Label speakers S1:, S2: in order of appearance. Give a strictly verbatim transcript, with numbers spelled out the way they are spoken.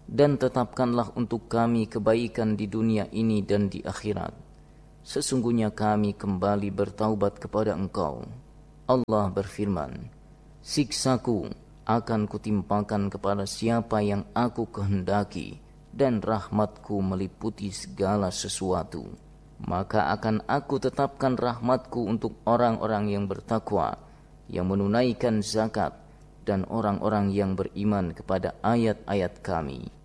S1: dan tetapkanlah untuk kami kebaikan di dunia ini dan di akhirat. Sesungguhnya kami kembali bertaubat kepada Engkau. Allah berfirman, siksaku akan kutimpakan kepada siapa yang aku kehendaki, dan rahmatku meliputi segala sesuatu. Maka akan aku tetapkan rahmatku untuk orang-orang yang bertakwa, yang menunaikan zakat, dan orang-orang yang beriman kepada ayat-ayat kami.